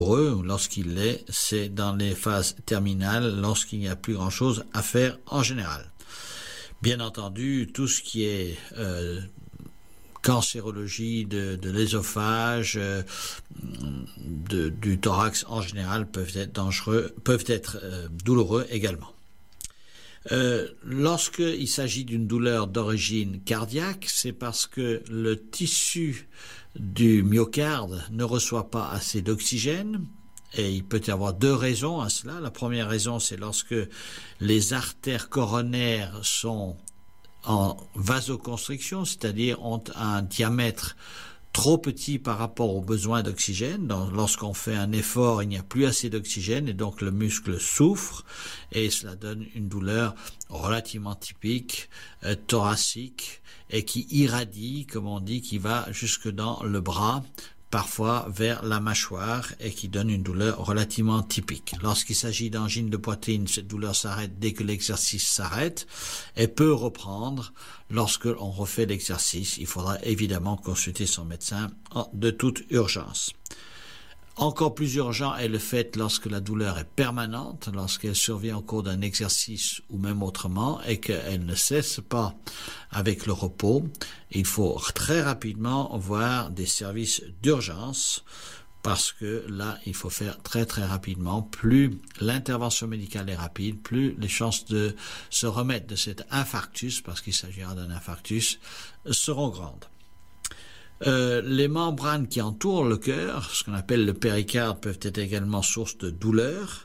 Lorsqu'il l'est, c'est dans les phases terminales, lorsqu'il n'y a plus grand-chose à faire en général. Bien entendu, tout ce qui est cancérologie de l'œsophage, du thorax en général peuvent être dangereux, peuvent être douloureux également. Lorsqu'il s'agit d'une douleur d'origine cardiaque, c'est parce que le tissu du myocarde ne reçoit pas assez d'oxygène, et il peut y avoir deux raisons à cela. La première raison, c'est lorsque les artères coronaires sont en vasoconstriction, c'est-à-dire ont un diamètre trop petit par rapport aux besoins d'oxygène. Donc, lorsqu'on fait un effort, il n'y a plus assez d'oxygène et donc le muscle souffre et cela donne une douleur relativement typique, thoracique et qui irradie, comme on dit, qui va jusque dans le bras, parfois vers la mâchoire et qui donne une douleur relativement typique. Lorsqu'il s'agit d'angine de poitrine, cette douleur s'arrête dès que l'exercice s'arrête et peut reprendre lorsque l'on refait l'exercice. Il faudra évidemment consulter son médecin de toute urgence. Encore plus urgent est le fait lorsque la douleur est permanente, lorsqu'elle survient au cours d'un exercice ou même autrement et qu'elle ne cesse pas avec le repos. Il faut très rapidement voir des services d'urgence parce que là, il faut faire très très rapidement. Plus l'intervention médicale est rapide, plus les chances de se remettre de cet infarctus, parce qu'il s'agira d'un infarctus, seront grandes. Les membranes qui entourent le cœur, ce qu'on appelle le péricarde, peuvent être également source de douleur.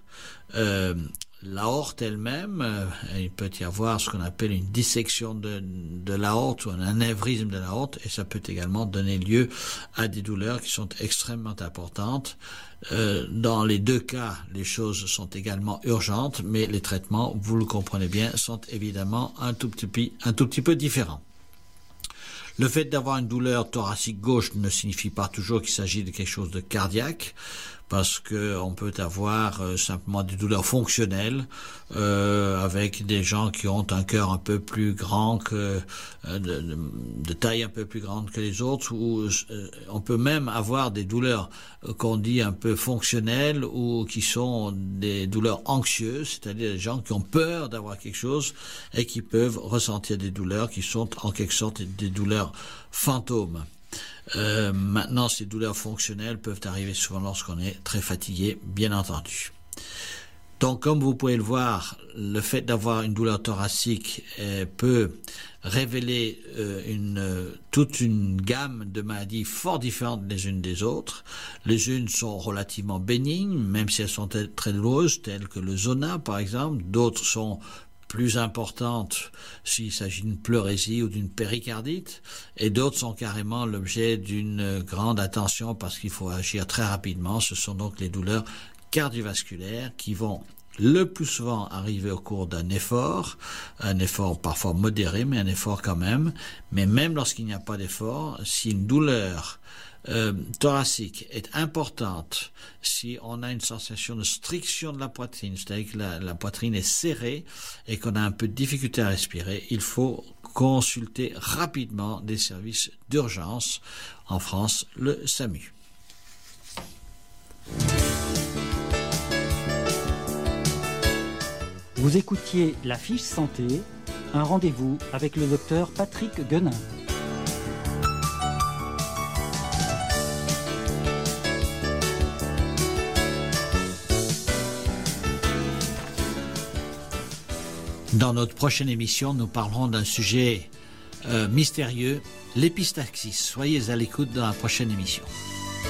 L'aorte elle-même, il peut y avoir ce qu'on appelle une dissection de l'aorte ou un anévrisme de l'aorte, et ça peut également donner lieu à des douleurs qui sont extrêmement importantes. Dans les deux cas, les choses sont également urgentes, mais les traitements, vous le comprenez bien, sont évidemment un tout petit peu différents. Le fait d'avoir une douleur thoracique gauche ne signifie pas toujours qu'il s'agit de quelque chose de cardiaque, parce que on peut avoir simplement des douleurs fonctionnelles avec des gens qui ont un cœur un peu plus grand que de taille un peu plus grande que les autres, ou on peut même avoir des douleurs qu'on dit un peu fonctionnelles ou qui sont des douleurs anxieuses, c'est-à-dire des gens qui ont peur d'avoir quelque chose et qui peuvent ressentir des douleurs qui sont en quelque sorte des douleurs fantômes. Maintenant, ces douleurs fonctionnelles peuvent arriver souvent lorsqu'on est très fatigué, bien entendu. Donc, comme vous pouvez le voir, le fait d'avoir une douleur thoracique peut révéler toute une gamme de maladies fort différentes les unes des autres. Les unes sont relativement bénignes, même si elles sont très douloureuses, telles que le zona, par exemple. D'autres sont plus importantes s'il s'agit d'une pleurésie ou d'une péricardite, et d'autres sont carrément l'objet d'une grande attention parce qu'il faut agir très rapidement. Ce sont donc les douleurs cardiovasculaires qui vont le plus souvent arriver au cours d'un effort, un effort parfois modéré, mais un effort quand même. Mais même lorsqu'il n'y a pas d'effort, si une douleur thoracique est importante, si on a une sensation de striction de la poitrine, c'est-à-dire que la poitrine est serrée et qu'on a un peu de difficulté à respirer, il faut consulter rapidement des services d'urgence, en France, le SAMU. Vous écoutiez La Fiche Santé, un rendez-vous avec le docteur Patrick Guenin. Dans notre prochaine émission, nous parlerons d'un sujet mystérieux, l'épistaxis. Soyez à l'écoute dans la prochaine émission.